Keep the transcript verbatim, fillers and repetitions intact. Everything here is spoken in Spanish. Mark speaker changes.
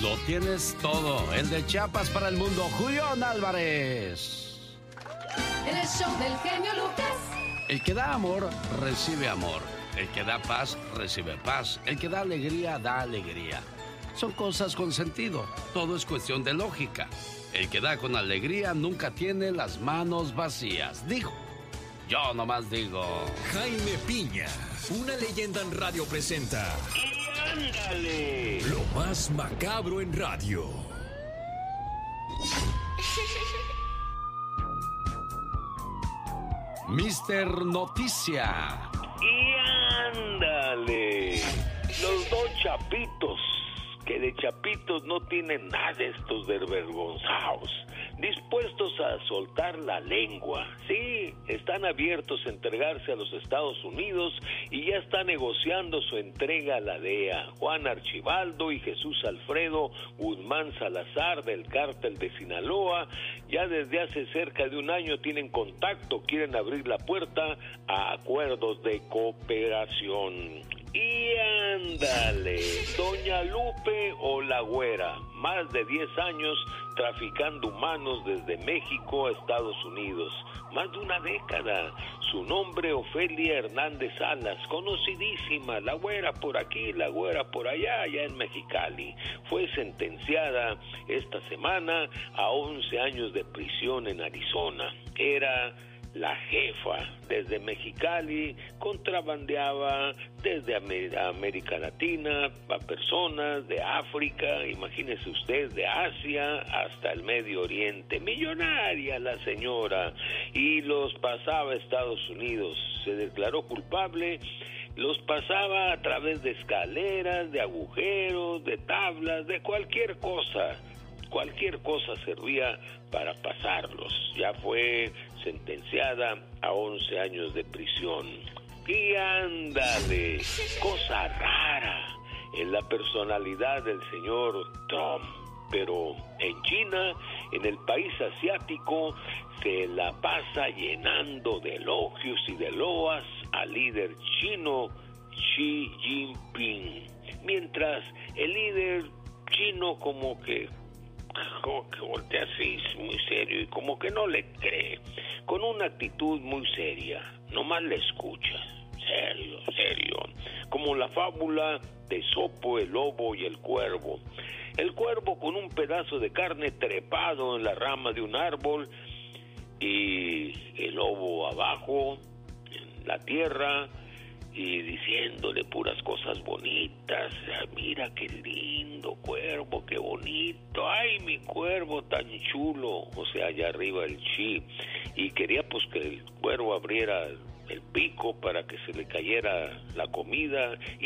Speaker 1: Lo tienes todo. El de Chiapas para el mundo, Julián Álvarez.
Speaker 2: En el show del genio Lucas.
Speaker 1: El que da amor, recibe amor. El que da paz, recibe paz. El que da alegría, da alegría. Son cosas con sentido. Todo es cuestión de lógica. El que da con alegría nunca tiene las manos vacías. Digo. Yo nomás digo.
Speaker 3: Jaime Piña, una leyenda en radio presenta.
Speaker 4: ¡Y ándale!
Speaker 3: Lo más macabro en radio.
Speaker 1: Mister Noticia.
Speaker 4: ¡Y ándale! Los dos chapitos, que de chapitos no tienen nada estos desvergonzados, dispuestos a soltar la lengua. Sí, están abiertos a entregarse a los Estados Unidos y ya está negociando su entrega a la D E A. Juan Archibaldo y Jesús Alfredo Guzmán Salazar del cártel de Sinaloa ya desde hace cerca de un año tienen contacto, quieren abrir la puerta a acuerdos de cooperación. Y ándale, Doña Lupe o la Güera, más de diez años traficando humanos desde México a Estados Unidos, más de una década. Su nombre, Ofelia Hernández Salas, conocidísima, la Güera por aquí, la Güera por allá, allá en Mexicali. Fue sentenciada esta semana a once años de prisión en Arizona. Era la jefa. Desde Mexicali contrabandeaba desde América Latina a personas de África, imagínese usted, de Asia hasta el Medio Oriente. Millonaria la señora, y los pasaba a Estados Unidos. Se declaró culpable, los pasaba a través de escaleras, de agujeros, de tablas, de cualquier cosa. Cualquier cosa servía para pasarlos. Ya fue sentenciada a once años de prisión. Y ándale, cosa rara en la personalidad del señor Trump. Pero en China, en el país asiático, se la pasa llenando de elogios y de loas al líder chino Xi Jinping. Mientras el líder chino como que como que voltea así muy serio y como que no le cree, con una actitud muy seria, nomás le escucha, serio, serio, como la fábula de Esopo, el lobo y el cuervo. El cuervo con un pedazo de carne trepado en la rama de un árbol y el lobo abajo en la tierra y diciéndole puras cosas bonitas. Mira qué lindo cuervo, qué bonito, ay mi cuervo tan chulo, o sea, allá arriba el chi, y quería pues que el cuervo abriera el pico para que se le cayera la comida